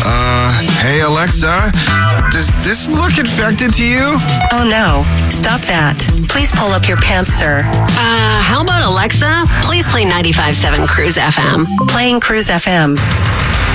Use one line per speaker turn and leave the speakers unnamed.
Hey Alexa, does this look infected to you?
Oh no, stop that. Please pull up your pants, sir.
How about Alexa? Please play 95.7 Cruise FM.
Playing Cruise FM.